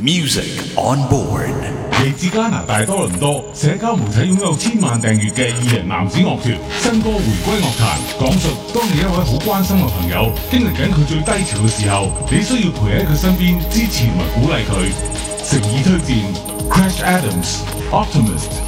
Music on board。 嚟自加拿大多倫多，社交媒體擁有1000萬訂閱嘅二人男子樂團，新歌回歸樂壇，講述當你一位好關心嘅朋友經歷緊佢最低潮嘅時候，你需要陪喺佢身邊支持同埋鼓勵佢。誠意推薦 Crash Adams Optimist。